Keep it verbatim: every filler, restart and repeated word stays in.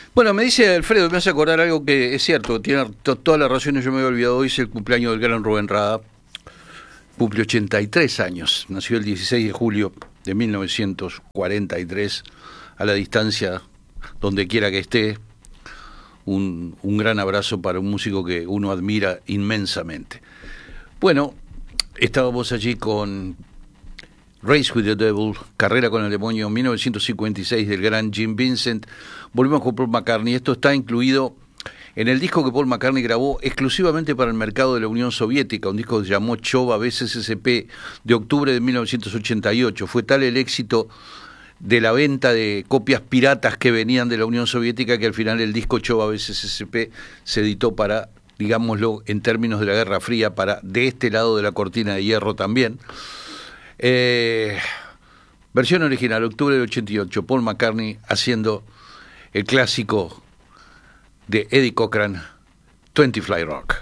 Bueno, me dice Alfredo, me hace acordar algo que es cierto, tiene to- todas las razones, yo me había olvidado, hoy es el cumpleaños del gran Rubén Rada, cumple ochenta y tres años, nació el dieciséis de julio de mil novecientos cuarenta y tres, a la distancia, donde quiera que esté, un, un gran abrazo para un músico que uno admira inmensamente. Bueno, estábamos allí con Race with the Devil, Carrera con el Demonio, mil novecientos cincuenta y seis, del gran Jim Vincent. Volvimos con Paul McCartney. Esto está incluido en el disco que Paul McCartney grabó exclusivamente para el mercado de la Unión Soviética, un disco que se llamó Chova B S S P, de octubre de mil novecientos ochenta y ocho. Fue tal el éxito de la venta de copias piratas que venían de la Unión Soviética que al final el disco Chova B S S P se editó para, digámoslo, en términos de la Guerra Fría, para de este lado de la cortina de hierro también. Eh, versión original, octubre del ochenta y ocho, Paul McCartney haciendo el clásico de Eddie Cochran, veinte Fly Rock.